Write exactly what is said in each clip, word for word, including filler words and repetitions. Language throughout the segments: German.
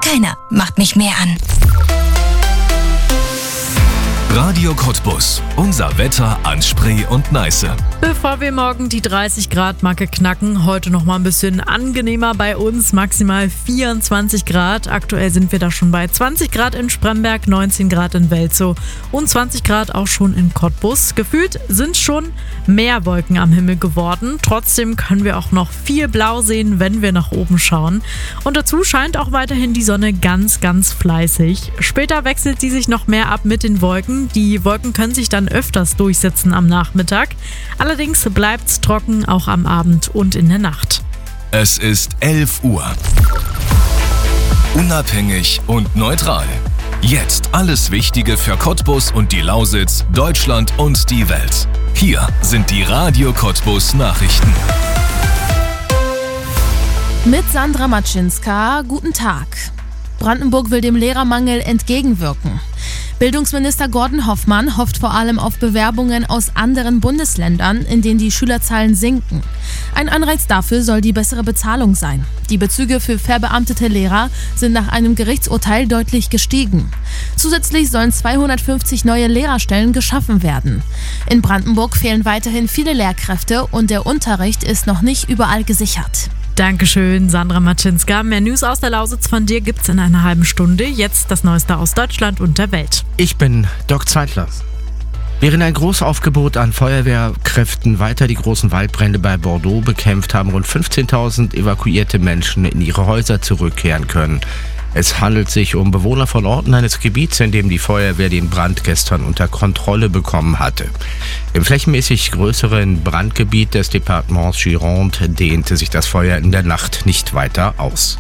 Keiner macht mich mehr an. Radio Cottbus. Unser Wetter an Spree und Neiße. Bevor wir morgen die dreißig Grad Marke knacken, heute noch mal ein bisschen angenehmer bei uns, maximal vierundzwanzig Grad. Aktuell sind wir da schon bei zwanzig Grad in Spremberg, neunzehn Grad in Welzow und zwanzig Grad auch schon in Cottbus. Gefühlt sind schon mehr Wolken am Himmel geworden. Trotzdem können wir auch noch viel Blau sehen, wenn wir nach oben schauen. Und dazu scheint auch weiterhin die Sonne ganz, ganz fleißig. Später wechselt sie sich noch mehr ab mit den Wolken. Die Wolken können sich dann öfters durchsetzen am Nachmittag. Allerdings bleibt es trocken, auch am Abend und in der Nacht. Es ist elf Uhr. Unabhängig und neutral. Jetzt alles Wichtige für Cottbus und die Lausitz, Deutschland und die Welt. Hier sind die Radio Cottbus Nachrichten. Mit Sandra Matschinska, guten Tag. Brandenburg will dem Lehrermangel entgegenwirken. Bildungsminister Gordon Hoffmann hofft vor allem auf Bewerbungen aus anderen Bundesländern, in denen die Schülerzahlen sinken. Ein Anreiz dafür soll die bessere Bezahlung sein. Die Bezüge für verbeamtete Lehrer sind nach einem Gerichtsurteil deutlich gestiegen. Zusätzlich sollen zweihundertfünfzig neue Lehrerstellen geschaffen werden. In Brandenburg fehlen weiterhin viele Lehrkräfte und der Unterricht ist noch nicht überall gesichert. Dankeschön, Sandra Matschinska. Mehr News aus der Lausitz von dir gibt's in einer halben Stunde. Jetzt das Neueste aus Deutschland und der Welt. Ich bin Doc Zeitler. Während ein Großaufgebot an Feuerwehrkräften weiter die großen Waldbrände bei Bordeaux bekämpft, haben rund fünfzehntausend evakuierte Menschen in ihre Häuser zurückkehren können. Es handelt sich um Bewohner von Orten eines Gebiets, in dem die Feuerwehr den Brand gestern unter Kontrolle bekommen hatte. Im flächenmäßig größeren Brandgebiet des Departements Gironde dehnte sich das Feuer in der Nacht nicht weiter aus.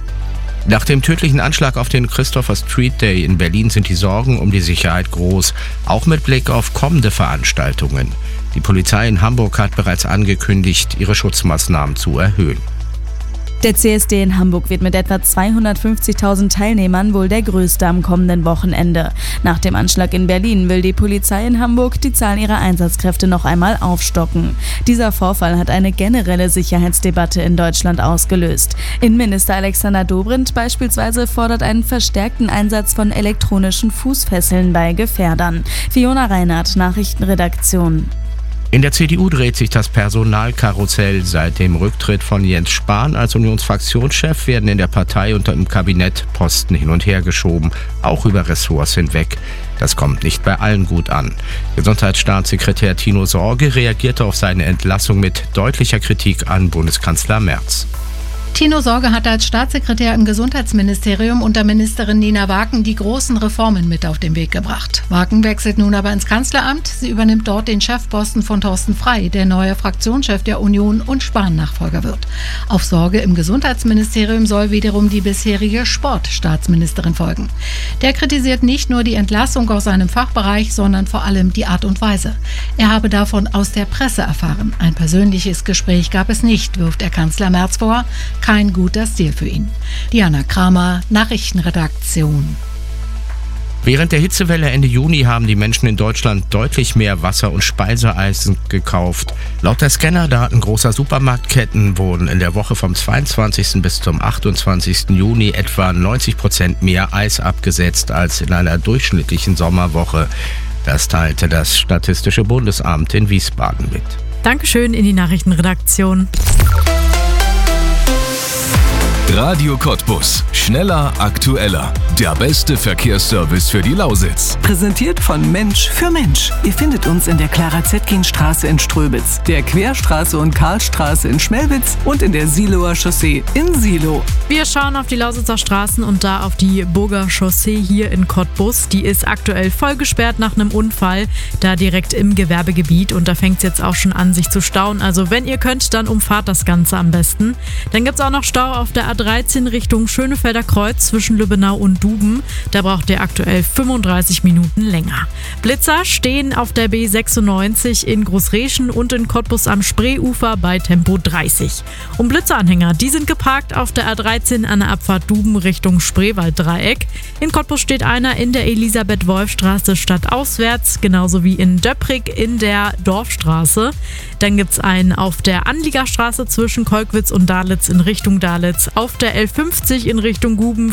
Nach dem tödlichen Anschlag auf den Christopher Street Day in Berlin sind die Sorgen um die Sicherheit groß, auch mit Blick auf kommende Veranstaltungen. Die Polizei in Hamburg hat bereits angekündigt, ihre Schutzmaßnahmen zu erhöhen. Der C S D in Hamburg wird mit etwa zweihundertfünfzigtausend Teilnehmern wohl der größte am kommenden Wochenende. Nach dem Anschlag in Berlin will die Polizei in Hamburg die Zahl ihrer Einsatzkräfte noch einmal aufstocken. Dieser Vorfall hat eine generelle Sicherheitsdebatte in Deutschland ausgelöst. Innenminister Alexander Dobrindt beispielsweise fordert einen verstärkten Einsatz von elektronischen Fußfesseln bei Gefährdern. Fiona Reinhardt, Nachrichtenredaktion. In der C D U dreht sich das Personalkarussell. Seit dem Rücktritt von Jens Spahn als Unionsfraktionschef werden in der Partei und im Kabinett Posten hin und her geschoben, auch über Ressorts hinweg. Das kommt nicht bei allen gut an. Gesundheitsstaatssekretär Tino Sorge reagierte auf seine Entlassung mit deutlicher Kritik an Bundeskanzler Merz. Tino Sorge hatte als Staatssekretär im Gesundheitsministerium unter Ministerin Nina Waken die großen Reformen mit auf den Weg gebracht. Waken wechselt nun aber ins Kanzleramt. Sie übernimmt dort den Chefposten von Thorsten Frey, der neue Fraktionschef der Union und Spahn-Nachfolger wird. Auf Sorge im Gesundheitsministerium soll wiederum die bisherige Sportstaatsministerin folgen. Der kritisiert nicht nur die Entlassung aus seinem Fachbereich, sondern vor allem die Art und Weise. Er habe davon aus der Presse erfahren. Ein persönliches Gespräch gab es nicht, wirft er Kanzler Merz vor. Kein guter Stil für ihn. Diana Kramer, Nachrichtenredaktion. Während der Hitzewelle Ende Juni haben die Menschen in Deutschland deutlich mehr Wasser- und Speiseeisen gekauft. Laut der Scannerdaten großer Supermarktketten wurden in der Woche vom zweiundzwanzigsten bis zum achtundzwanzigsten Juni etwa neunzig Prozent mehr Eis abgesetzt als in einer durchschnittlichen Sommerwoche. Das teilte das Statistische Bundesamt in Wiesbaden mit. Dankeschön in die Nachrichtenredaktion. Radio Cottbus. Schneller, aktueller. Der beste Verkehrsservice für die Lausitz. Präsentiert von Mensch für Mensch. Ihr findet uns in der Clara-Zetkin-Straße in Ströbitz, der Querstraße und Karlstraße in Schmelwitz und in der Siloer Chaussee in Silo. Wir schauen auf die Lausitzer Straßen und da auf die Burger Chaussee hier in Cottbus. Die ist aktuell voll gesperrt nach einem Unfall, da direkt im Gewerbegebiet. Und da fängt es jetzt auch schon an, sich zu stauen. Also wenn ihr könnt, dann umfahrt das Ganze am besten. Dann gibt es auch noch Stau auf der A dreizehn Richtung Schönefelder Kreuz zwischen Lübbenau und Duben. Da braucht ihr aktuell fünfunddreißig Minuten länger. Blitzer stehen auf der B sechsundneunzig in Großreschen und in Cottbus am Spreeufer bei Tempo dreißig. Und Blitzeranhänger, die sind geparkt auf der A dreizehn an der Abfahrt Duben Richtung Spreewalddreieck. In Cottbus steht einer in der Elisabeth-Wolf-Straße stadtauswärts, genauso wie in Döpprig in der Dorfstraße. Dann gibt es einen auf der Anliegerstraße zwischen Kolkwitz und Dalitz in Richtung Dalitz, auf der L fünfzig in Richtung Guben